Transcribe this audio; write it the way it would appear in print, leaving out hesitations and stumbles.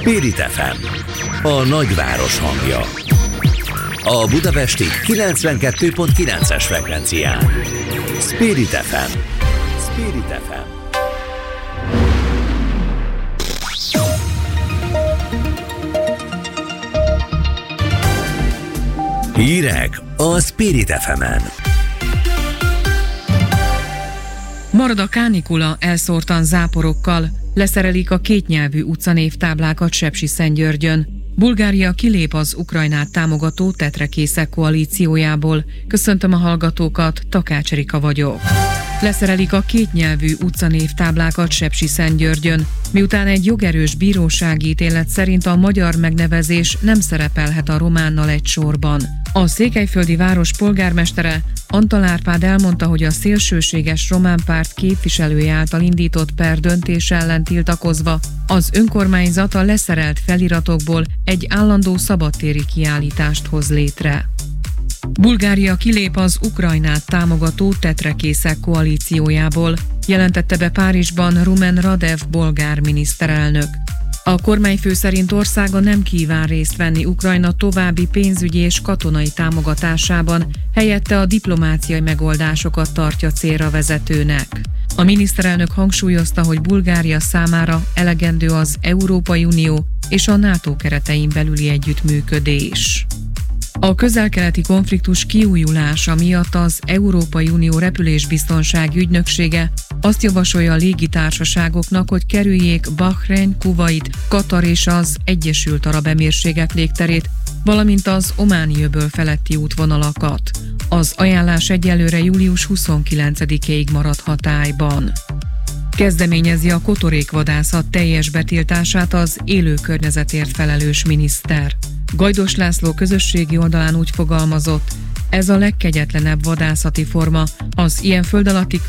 Spirit FM, a nagyváros hangja. A budapesti 92.9-es frekvencián. Spirit FM. Spirit FM. Hírek a Spirit FM-en. Marad a kánikula elszórtan záporokkal, leszerelik a kétnyelvű utcanévtáblákat Sepsiszentgyörgyön. Bulgária kilép az Ukrajnát támogató tetrekészek koalíciójából. Köszöntöm a hallgatókat, Takács Erika vagyok. Leszerelik a kétnyelvű utcanévtáblákat Sepsiszentgyörgyön, miután egy jogerős bírósági ítélet szerint a magyar megnevezés nem szerepelhet a románnal egy sorban. A székelyföldi város polgármestere Antal Árpád elmondta, hogy a szélsőséges román párt képviselője által indított per döntés ellen tiltakozva az önkormányzat a leszerelt feliratokból egy állandó szabadtéri kiállítást hoz létre. Bulgária kilép az Ukrajnát támogató tetrekészek koalíciójából, jelentette be Párizsban Rumen Radev bolgár miniszterelnök. A kormányfő szerint országa nem kíván részt venni Ukrajna további pénzügyi és katonai támogatásában, helyette a diplomáciai megoldásokat tartja célra vezetőnek. A miniszterelnök hangsúlyozta, hogy Bulgária számára elegendő az Európai Unió és a NATO keretein belüli együttműködés. A közel-keleti konfliktus kiújulása miatt az Európai Unió repülésbiztonsági ügynöksége azt javasolja a légitársaságoknak, hogy kerüljék Bahrein, Kuvait, Katar és az Egyesült Arab Emírségek légterét, valamint az Ománi-öböl feletti útvonalakat. Az ajánlás egyelőre július 29-ig marad hatályban. Kezdeményezi a kotorékvadászat teljes betiltását az élő környezetért felelős miniszter. Gajdos László közösségi oldalán úgy fogalmazott, ez a legkegyetlenebb vadászati forma, az ilyen föld alatti